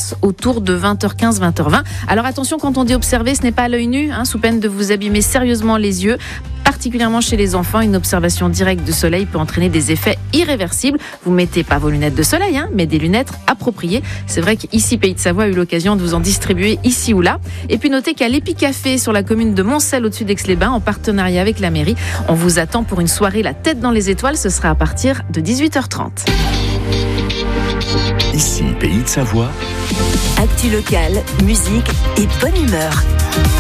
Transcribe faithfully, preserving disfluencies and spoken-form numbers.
passe autour de vingt heures quinze, vingt heures vingt. Alors attention, quand on dit observer, ce n'est pas à l'œil nu, hein, sous peine de vous abîmer sérieusement les yeux. Particulièrement chez les enfants, une observation directe du soleil peut entraîner des effets irréversibles. Vous mettez pas vos lunettes de soleil, hein, mais des lunettes appropriées. C'est vrai qu'ici, Pays de Savoie a eu l'occasion de vous en distribuer ici ou là. Et puis notez qu'à l'Épicafé, sur la commune de Moncel, au-dessus d'Aix-les-Bains, en partenariat avec la mairie, on vous attend pour une soirée La Tête dans les étoiles. Ce sera à partir de dix-huit heures trente. Ici, Pays de Savoie. Actu locale, musique et bonne humeur.